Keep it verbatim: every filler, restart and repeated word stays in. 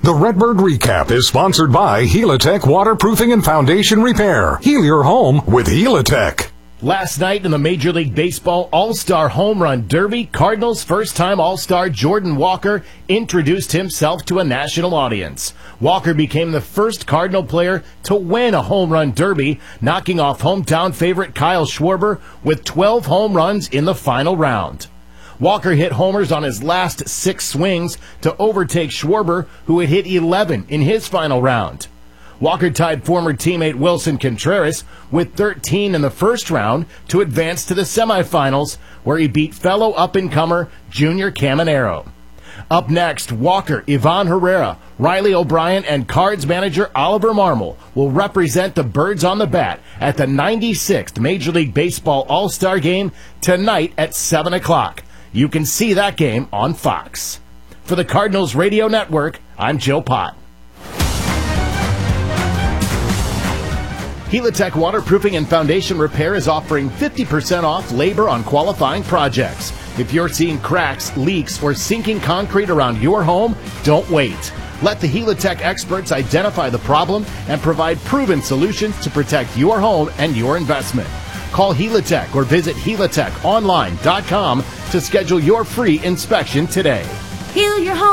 The Redbird Recap is sponsored by Helitech Waterproofing and Foundation Repair. Heal your home with Helitech. Last night in the Major League Baseball All-Star Home Run Derby, Cardinals' first-time All-Star Jordan Walker introduced himself to a national audience. Walker became the first Cardinal player to win a Home Run Derby, knocking off hometown favorite Kyle Schwarber with twelve home runs in the final round. Walker hit homers on his last six swings to overtake Schwarber, who had hit eleven in his final round. Walker tied former teammate Wilson Contreras with thirteen in the first round to advance to the semifinals, where he beat fellow up-and-comer Junior Caminero. Up next, Walker, Ivan Herrera, Riley O'Brien, and Cards manager Oliver Marmol will represent the Birds on the Bat at the ninety-sixth Major League Baseball All-Star Game tonight at seven o'clock. You can see that game on Fox. For the Cardinals Radio Network, I'm Joe Pott. Helitech Waterproofing and Foundation Repair is offering fifty percent off labor on qualifying projects. If you're seeing cracks, leaks, or sinking concrete around your home, don't wait. Let the Helitech experts identify the problem and provide proven solutions to protect your home and your investment. Call Helitech or visit helitech online dot com to schedule your free inspection today. Heal your home.